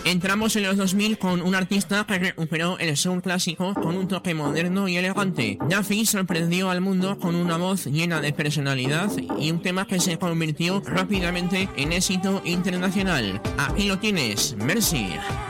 Entramos en los 2000 con un artista que recuperó el soul clásico con un toque moderno y elegante. Duffy sorprendió al mundo con una voz llena de personalidad y un tema que se convirtió rápidamente en éxito internacional. Aquí lo tienes, Mercy.